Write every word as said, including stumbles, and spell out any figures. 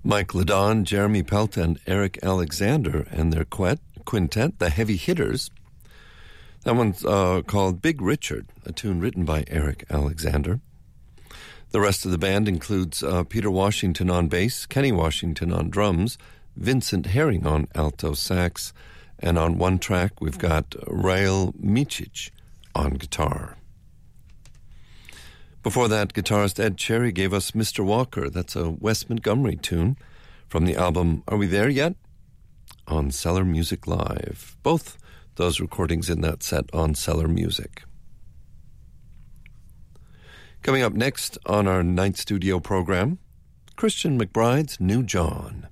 Mike Ladon, Jeremy Pelt, and Eric Alexander and their quet, quintet, the Heavy Hitters. That one's uh, called Big Richard, a tune written by Eric Alexander. The rest of the band includes uh, Peter Washington on bass, Kenny Washington on drums, Vincent Herring on alto sax, and on one track we've got Rael Micic on guitar. Before that, guitarist Ed Cherry gave us Mister Walker. That's a Wes Montgomery tune from the album Are We There Yet? On Cellar Music Live. Both those recordings in that set on Cellar Music. Coming up next on our night studio program, Christian McBride's New John.